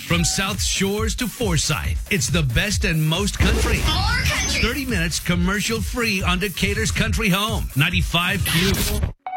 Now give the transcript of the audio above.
From South Shores to Forsyth, it's the best and most country. More country. 30 minutes commercial free on Decatur's Country Home. 95Q.